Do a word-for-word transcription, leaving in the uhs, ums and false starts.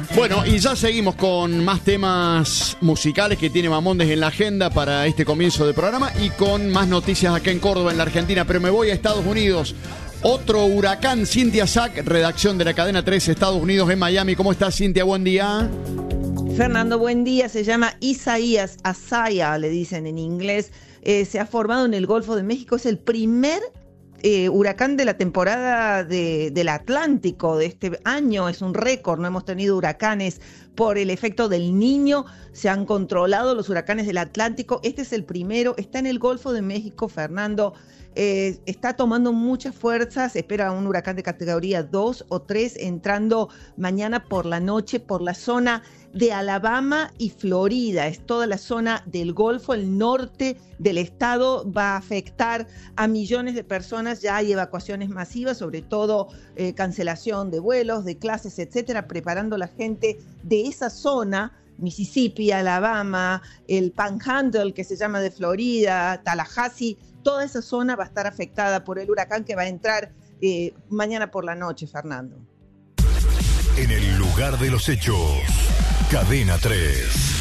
Bueno, y ya seguimos con más temas musicales que tiene Mamondes en la agenda para este comienzo de programa y con más noticias acá en Córdoba, en la Argentina, pero me voy a Estados Unidos. Otro huracán, Cintia Sack, redacción de la cadena tres Estados Unidos en Miami. ¿Cómo estás, Cintia? Buen día. Fernando, buen día. Se llama Isaías, Asaya, le dicen en inglés. Eh, se ha formado en el Golfo de México. Es el primer eh, huracán de la temporada de, del Atlántico de este año. Es un récord. No hemos tenido huracanes por el efecto del Niño. Se han controlado los huracanes del Atlántico. Este es el primero. Está en el Golfo de México, Fernando. Eh, está tomando muchas fuerzas, se espera un huracán de categoría dos o tres entrando mañana por la noche por la zona de Alabama y Florida. Es toda la zona del Golfo, el norte del estado va a afectar a millones de personas. Ya hay evacuaciones masivas, sobre todo eh, cancelación de vuelos, de clases, etcétera, preparando a la gente de esa zona. Mississippi, Alabama, el Panhandle que se llama de Florida, Tallahassee, toda esa zona va a estar afectada por el huracán que va a entrar eh, mañana por la noche, Fernando. En el lugar de los hechos, Cadena tres.